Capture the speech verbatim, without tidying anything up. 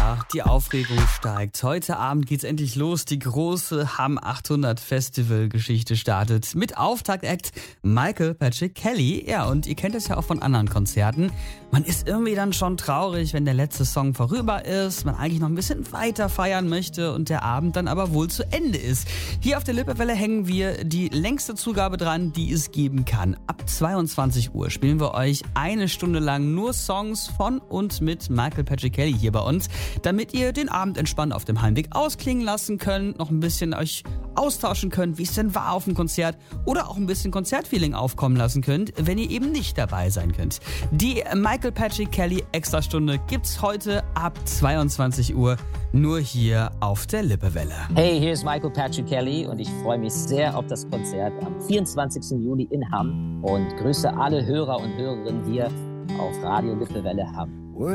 Ja, die Aufregung steigt. Heute Abend geht's endlich los. Die große Hamm achthundert Festival Geschichte startet. Mit Auftaktakt Michael Patrick Kelly. Ja, und ihr kennt es ja auch von anderen Konzerten. Man ist irgendwie dann schon traurig, wenn der letzte Song vorüber ist, man eigentlich noch ein bisschen weiter feiern möchte und der Abend dann aber wohl zu Ende ist. Hier auf der Lippewelle hängen wir die längste Zugabe dran, die es geben kann. Ab zweiundzwanzig Uhr spielen wir euch eine Stunde lang nur Songs von und mit Michael Patrick Kelly hier bei uns, damit ihr den Abend entspannt auf dem Heimweg ausklingen lassen könnt, noch ein bisschen euch austauschen könnt, wie es denn war auf dem Konzert oder auch ein bisschen Konzertfeeling aufkommen lassen könnt, wenn ihr eben nicht dabei sein könnt. Die Michael Patrick Kelly Extrastunde gibt's heute ab zweiundzwanzig Uhr nur hier auf der Lippewelle. Hey, hier ist Michael Patrick Kelly und ich freue mich sehr auf das Konzert am vierundzwanzigsten Juli in Hamm und grüße alle Hörer und Hörerinnen hier auf Radio Lippewelle Hamm.